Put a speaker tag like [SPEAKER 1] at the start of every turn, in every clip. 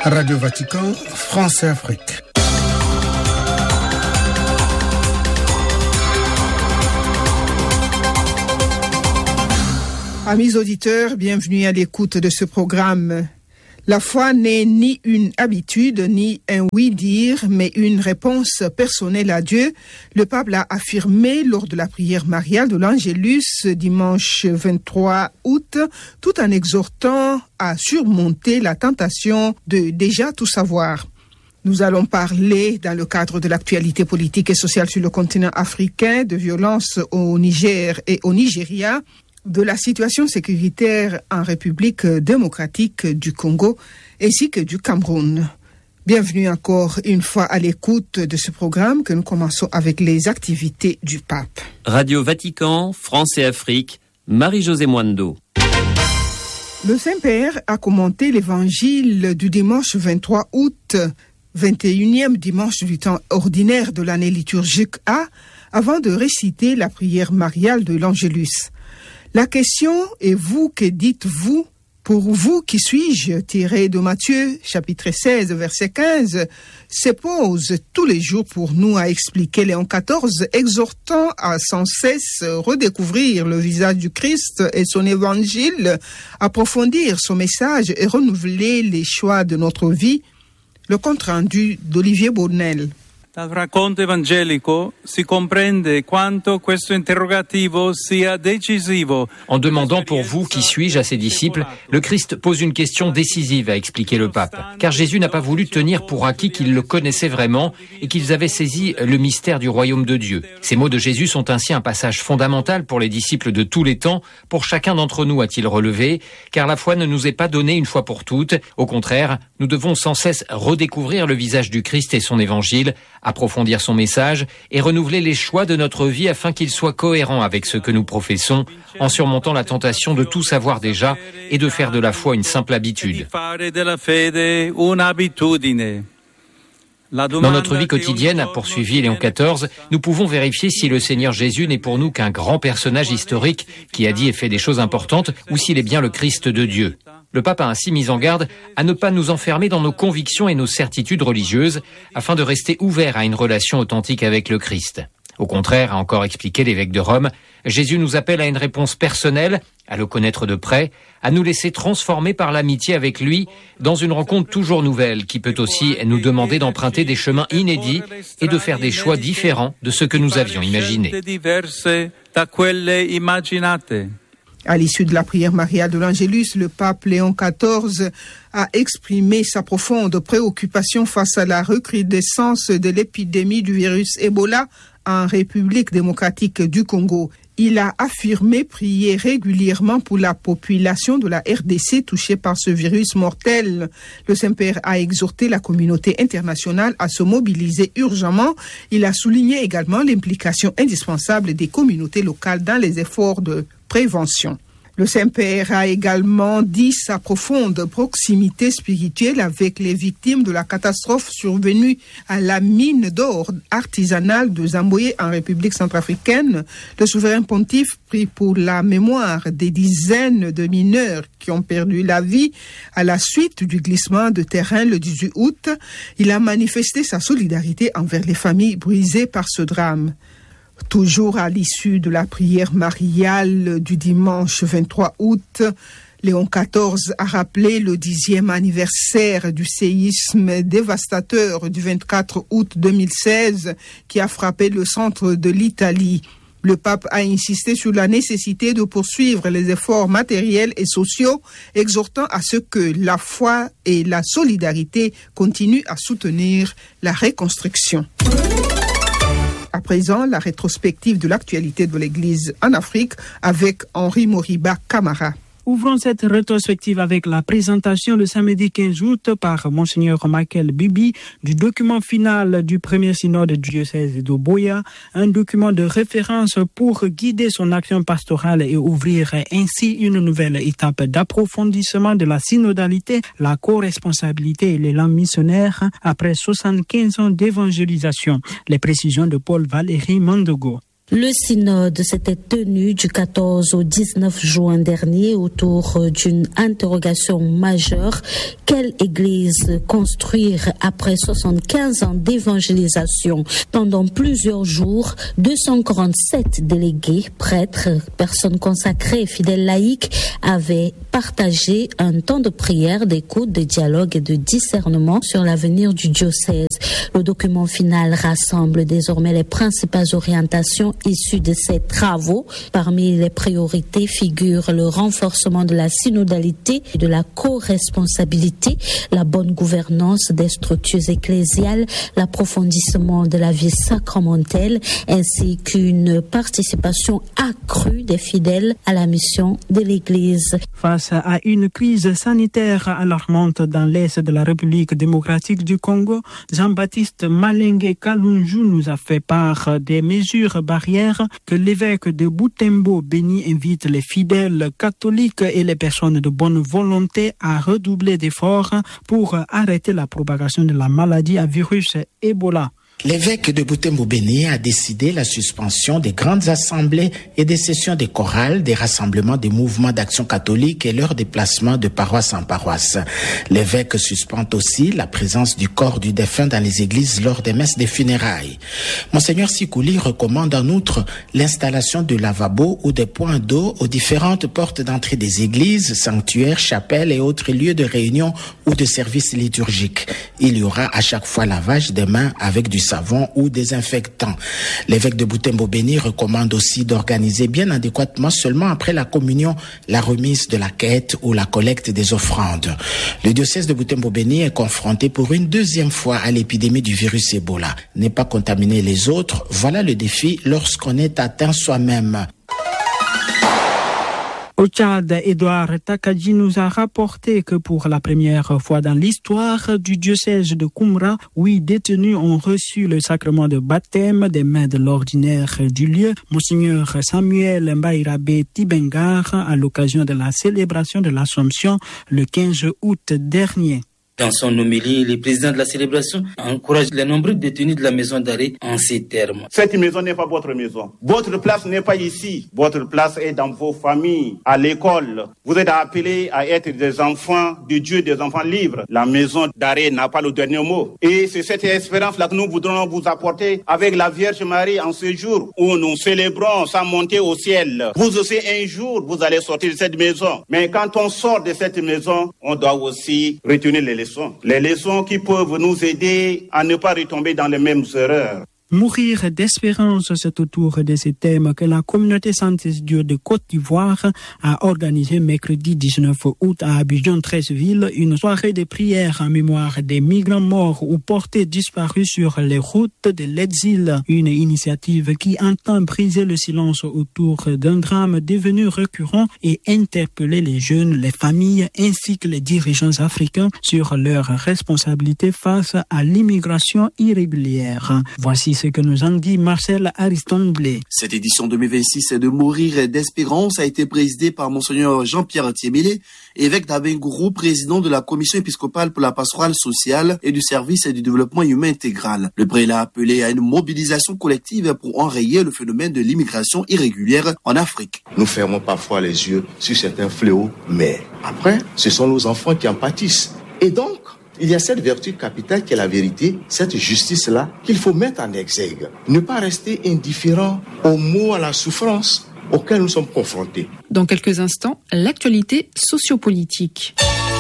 [SPEAKER 1] Radio Vatican, France et Afrique.
[SPEAKER 2] Amis auditeurs, bienvenue à l'écoute de ce programme. La foi n'est ni une habitude, ni un oui-dire, mais une réponse personnelle à Dieu. Le pape l'a affirmé lors de la prière mariale de l'Angélus dimanche 23 août, tout en exhortant à surmonter la tentation de déjà tout savoir. Nous allons parler, dans le cadre de l'actualité politique et sociale sur le continent africain, de violences au Niger et au Nigeria, de la situation sécuritaire en République démocratique du Congo ainsi que du Cameroun. Bienvenue encore une fois à l'écoute de ce programme que nous commençons avec les activités du pape.
[SPEAKER 3] Radio Vatican, France et Afrique, Marie-Josée Mwando.
[SPEAKER 2] Le Saint-Père a commenté l'évangile du dimanche 23 août, 21e dimanche du temps ordinaire de l'année liturgique A, avant de réciter la prière mariale de l'Angélus. La question est vous, que dites-vous? Pour vous, qui suis-je? Tiré de Matthieu, chapitre 16, verset 15, se pose tous les jours pour nous, a expliqué Léon XIV, exhortant à sans cesse redécouvrir le visage du Christ et son évangile, approfondir son message et renouveler les choix de notre vie. Le compte-rendu d'Olivier Bonnel.
[SPEAKER 4] Dal racconto evangelico si comprende quanto questo interrogativo sia decisivo.
[SPEAKER 5] En demandant pour vous qui suis-je à ses disciples, le Christ pose une question décisive, a expliqué le pape. Car Jésus n'a pas voulu tenir pour acquis qu'ils le connaissaient vraiment et qu'ils avaient saisi le mystère du royaume de Dieu. Ces mots de Jésus sont ainsi un passage fondamental pour les disciples de tous les temps, pour chacun d'entre nous, a-t-il relevé, car la foi ne nous est pas donnée une fois pour toutes. Au contraire, nous devons sans cesse redécouvrir le visage du Christ et son évangile, approfondir son message et renouveler les choix de notre vie afin qu'ils soient cohérents avec ce que nous professons, en surmontant la tentation de tout savoir déjà et de faire de la foi une simple habitude. Dans notre vie quotidienne, a poursuivi Léon XIV, nous pouvons vérifier si le Seigneur Jésus n'est pour nous qu'un grand personnage historique qui a dit et fait des choses importantes ou s'il est bien le Christ de Dieu. Le pape a ainsi mis en garde à ne pas nous enfermer dans nos convictions et nos certitudes religieuses afin de rester ouverts à une relation authentique avec le Christ. Au contraire, a encore expliqué l'évêque de Rome, Jésus nous appelle à une réponse personnelle, à le connaître de près, à nous laisser transformer par l'amitié avec lui dans une rencontre toujours nouvelle qui peut aussi nous demander d'emprunter des chemins inédits et de faire des choix différents de ceux que nous avions imaginés.
[SPEAKER 2] À l'issue de la prière mariale de l'Angélus, le pape Léon XIV a exprimé sa profonde préoccupation face à la recrudescence de l'épidémie du virus Ebola en République démocratique du Congo. Il a affirmé prier régulièrement pour la population de la RDC touchée par ce virus mortel. Le Saint-Père a exhorté la communauté internationale à se mobiliser urgemment. Il a souligné également l'implication indispensable des communautés locales dans les efforts de prévention. Le Saint-Père a également dit sa profonde proximité spirituelle avec les victimes de la catastrophe survenue à la mine d'or artisanale de Zamboye en République centrafricaine. Le souverain pontife prie pour la mémoire des dizaines de mineurs qui ont perdu la vie à la suite du glissement de terrain le 18 août. Il a manifesté sa solidarité envers les familles brisées par ce drame. Toujours à l'issue de la prière mariale du dimanche 23 août, Léon XIV a rappelé le 10e anniversaire du séisme dévastateur du 24 août 2016 qui a frappé le centre de l'Italie. Le pape a insisté sur la nécessité de poursuivre les efforts matériels et sociaux, exhortant à ce que la foi et la solidarité continuent à soutenir la reconstruction. À présent, la rétrospective de l'actualité de l'Église en Afrique avec Henri Moriba Camara.
[SPEAKER 6] Ouvrons cette rétrospective avec la présentation le samedi 15 août par Monseigneur Michael Bibi du document final du premier synode du diocèse de Boya, un document de référence pour guider son action pastorale et ouvrir ainsi une nouvelle étape d'approfondissement de la synodalité, la co-responsabilité et l'élan missionnaire après 75 ans d'évangélisation. Les précisions de Paul Valéry Mandogo.
[SPEAKER 7] Le synode s'était tenu du 14 au 19 juin dernier autour d'une interrogation majeure. Quelle église construire après 75 ans d'évangélisation? Pendant plusieurs jours, 247 délégués, prêtres, personnes consacrées et fidèles laïcs avaient partagé un temps de prière, d'écoute, de dialogue et de discernement sur l'avenir du diocèse. Le document final rassemble désormais les principales orientations issues de ces travaux. Parmi les priorités figurent le renforcement de la synodalité et de la co-responsabilité, la bonne gouvernance des structures ecclésiales, l'approfondissement de la vie sacramentelle, ainsi qu'une participation accrue des fidèles à la mission de l'Église.
[SPEAKER 6] Face à une crise sanitaire alarmante dans l'Est de la République démocratique du Congo, Jean-Baptiste Malengue Kalunju nous a fait part des mesures barrières que l'évêque de Butembo Béni invite les fidèles catholiques et les personnes de bonne volonté à redoubler d'efforts pour arrêter la propagation de la maladie à virus Ebola.
[SPEAKER 8] L'évêque de Butembo-Béni a décidé la suspension des grandes assemblées et des sessions des chorales, des rassemblements des mouvements d'action catholique et leur déplacement de paroisse en paroisse. L'évêque suspend aussi la présence du corps du défunt dans les églises lors des messes des funérailles. Monseigneur Sikouli recommande en outre l'installation de lavabos ou des points d'eau aux différentes portes d'entrée des églises, sanctuaires, chapelles et autres lieux de réunion ou de services liturgiques. Il y aura à chaque fois lavage des mains avec du savon ou désinfectant. L'évêque de Butembo-Béni recommande aussi d'organiser bien adéquatement seulement après la communion la remise de la quête ou la collecte des offrandes. Le diocèse de Butembo-Béni est confronté pour une deuxième fois à l'épidémie du virus Ebola. Ne pas contaminer les autres, voilà le défi lorsqu'on est atteint soi-même.
[SPEAKER 6] Au Tchad, Edouard Takadji nous a rapporté que pour la première fois dans l'histoire du diocèse de Koumra, 8 détenus ont reçu le sacrement de baptême des mains de l'ordinaire du lieu, Monseigneur Samuel Mbairabe Tibengar, à l'occasion de la célébration de l'Assomption le 15 août dernier.
[SPEAKER 9] Dans son homélie, le président de la célébration encourage les nombreux détenus de la maison d'arrêt en ces termes.
[SPEAKER 10] Cette maison n'est pas votre maison. Votre place n'est pas ici. Votre place est dans vos familles, à l'école. Vous êtes appelés à être des enfants de Dieu, des enfants libres. La maison d'arrêt n'a pas le dernier mot. Et c'est cette espérance-là que nous voudrons vous apporter avec la Vierge Marie en ce jour où nous célébrons sa montée au ciel. Vous aussi, un jour, vous allez sortir de cette maison. Mais quand on sort de cette maison, on doit aussi retenir les leçons. Les leçons qui peuvent nous aider à ne pas retomber dans les mêmes erreurs.
[SPEAKER 6] Mourir d'espérance, c'est autour de ces thèmes que la communauté Saint-Dieu de Côte d'Ivoire a organisé mercredi 19 août à Abidjan 13ville une soirée de prière en mémoire des migrants morts ou portés disparus sur les routes de l'exil. Une initiative qui entend briser le silence autour d'un drame devenu récurrent et interpeller les jeunes, les familles ainsi que les dirigeants africains sur leurs responsabilités face à l'immigration irrégulière. Voici ce que nous en dit Marcel Ariston Blé.
[SPEAKER 11] Cette édition 2026 de Mourir d'espérance a été présidée par Monseigneur Jean-Pierre Thiemélé, évêque d'Abengourou, président de la Commission épiscopale pour la pastorale sociale et du service et du développement humain intégral. Le prélat a appelé à une mobilisation collective pour enrayer le phénomène de l'immigration irrégulière en Afrique.
[SPEAKER 12] Nous fermons parfois les yeux sur certains fléaux, mais après, ce sont nos enfants qui en pâtissent. Et donc, il y a cette vertu capitale qui est la vérité, cette justice-là qu'il faut mettre en exergue. Ne pas rester indifférent aux maux, à la souffrance auxquels nous sommes confrontés.
[SPEAKER 13] Dans quelques instants, l'actualité sociopolitique.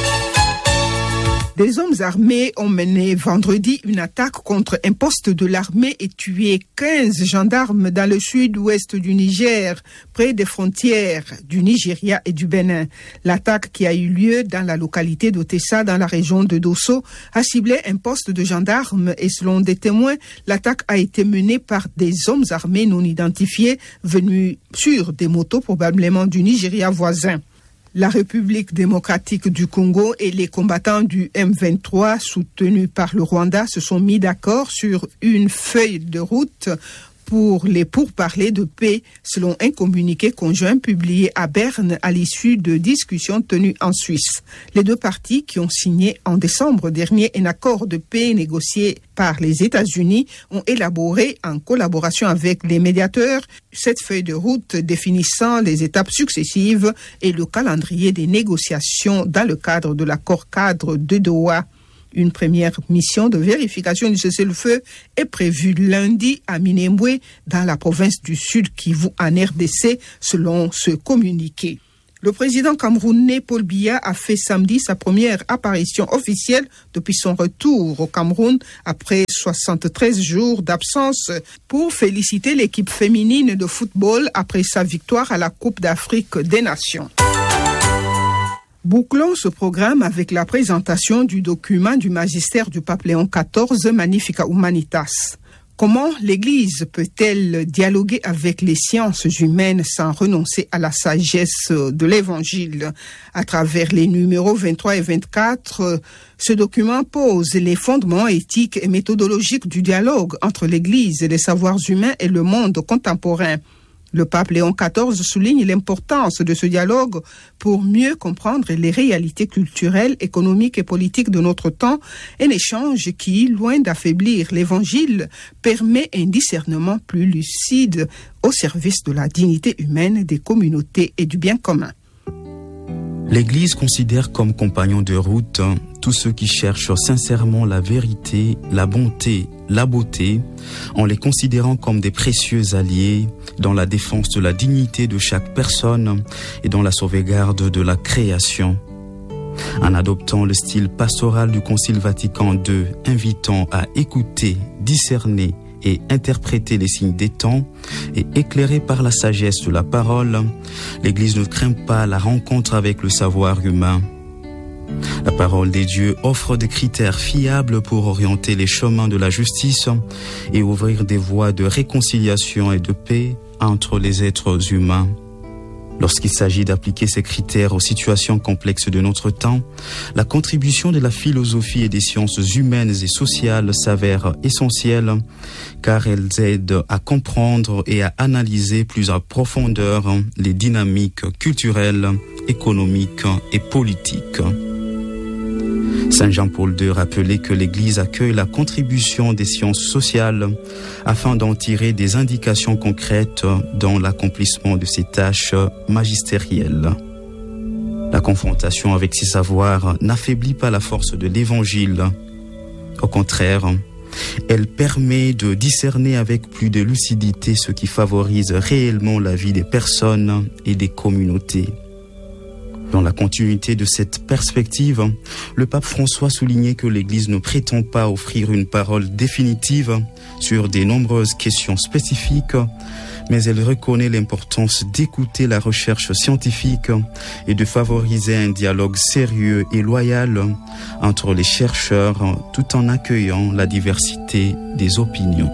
[SPEAKER 2] Des hommes armés ont mené vendredi une attaque contre un poste de l'armée et tué 15 gendarmes dans le sud-ouest du Niger, près des frontières du Nigeria et du Bénin. L'attaque qui a eu lieu dans la localité d'Otessa, dans la région de Dosso, a ciblé un poste de gendarmes et selon des témoins, l'attaque a été menée par des hommes armés non identifiés venus sur des motos probablement du Nigeria voisin. La République démocratique du Congo et les combattants du M23 soutenus par le Rwanda se sont mis d'accord sur une feuille de route pour les pourparlers de paix, selon un communiqué conjoint publié à Berne à l'issue de discussions tenues en Suisse. Les deux parties qui ont signé en décembre dernier un accord de paix négocié par les États-Unis ont élaboré en collaboration avec les médiateurs cette feuille de route définissant les étapes successives et le calendrier des négociations dans le cadre de l'accord cadre de Doha. Une première mission de vérification du cessez-le-feu est prévue lundi à Minembwe, dans la province du Sud Kivu en RDC, selon ce communiqué. Le président camerounais Paul Biya a fait samedi sa première apparition officielle depuis son retour au Cameroun après 73 jours d'absence pour féliciter l'équipe féminine de football après sa victoire à la Coupe d'Afrique des Nations. Bouclons ce programme avec la présentation du document du magistère du pape Léon XIV, Magnificat Humanitas. Comment l'Église peut-elle dialoguer avec les sciences humaines sans renoncer à la sagesse de l'Évangile? À travers les numéros 23 et 24, ce document pose les fondements éthiques et méthodologiques du dialogue entre l'Église, les savoirs humains et le monde contemporain. Le pape Léon XIV souligne l'importance de ce dialogue pour mieux comprendre les réalités culturelles, économiques et politiques de notre temps, un échange qui, loin d'affaiblir l'Évangile, permet un discernement plus lucide au service de la dignité humaine, des communautés et du bien commun.
[SPEAKER 14] L'Église considère comme compagnons de route tous ceux qui cherchent sincèrement la vérité, la bonté, la beauté, en les considérant comme des précieux alliés dans la défense de la dignité de chaque personne et dans la sauvegarde de la création. En adoptant le style pastoral du Concile Vatican II, invitant à écouter, discerner et interpréter les signes des temps, et éclairé par la sagesse de la parole, l'Église ne craint pas la rencontre avec le savoir humain. La parole des dieux offre des critères fiables pour orienter les chemins de la justice et ouvrir des voies de réconciliation et de paix entre les êtres humains. Lorsqu'il s'agit d'appliquer ces critères aux situations complexes de notre temps, la contribution de la philosophie et des sciences humaines et sociales s'avère essentielle car elles aident à comprendre et à analyser plus en profondeur les dynamiques culturelles, économiques et politiques. Saint Jean-Paul II rappelait que l'Église accueille la contribution des sciences sociales afin d'en tirer des indications concrètes dans l'accomplissement de ses tâches magistérielles. La confrontation avec ces savoirs n'affaiblit pas la force de l'Évangile. Au contraire, elle permet de discerner avec plus de lucidité ce qui favorise réellement la vie des personnes et des communautés. Dans la continuité de cette perspective, le pape François soulignait que l'Église ne prétend pas offrir une parole définitive sur de nombreuses questions spécifiques, mais elle reconnaît l'importance d'écouter la recherche scientifique et de favoriser un dialogue sérieux et loyal entre les chercheurs tout en accueillant la diversité des opinions.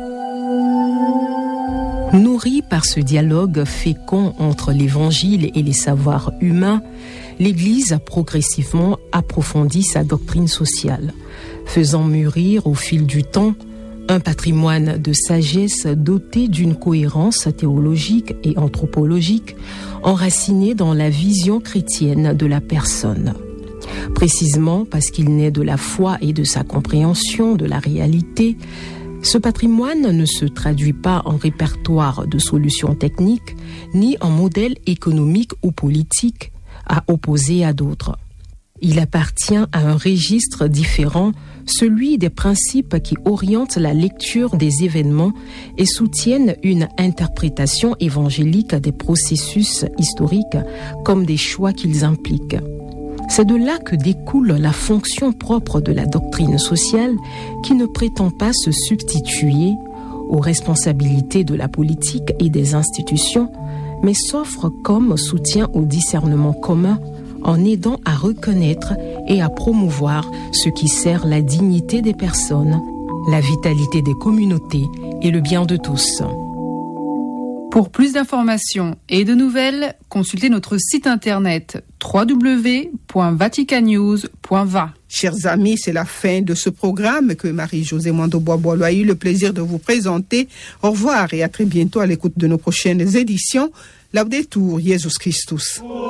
[SPEAKER 13] Nourrie par ce dialogue fécond entre l'Évangile et les savoirs humains, l'Église a progressivement approfondi sa doctrine sociale, faisant mûrir au fil du temps un patrimoine de sagesse doté d'une cohérence théologique et anthropologique enracinée dans la vision chrétienne de la personne. Précisément parce qu'il naît de la foi et de sa compréhension de la réalité, ce patrimoine ne se traduit pas en répertoire de solutions techniques, ni en modèle économique ou politique à opposer à d'autres. Il appartient à un registre différent, celui des principes qui orientent la lecture des événements et soutiennent une interprétation évangélique des processus historiques comme des choix qu'ils impliquent. C'est de là que découle la fonction propre de la doctrine sociale qui ne prétend pas se substituer aux responsabilités de la politique et des institutions, mais s'offre comme soutien au discernement commun en aidant à reconnaître et à promouvoir ce qui sert la dignité des personnes, la vitalité des communautés et le bien de tous.
[SPEAKER 15] Pour plus d'informations et de nouvelles, consultez notre site internet www.vaticanews.va.
[SPEAKER 2] Chers amis, c'est la fin de ce programme que Marie-Josée Mando-Bois-Boileau a eu le plaisir de vous présenter. Au revoir et à très bientôt à l'écoute de nos prochaines éditions. Laudetur Jesus Christus.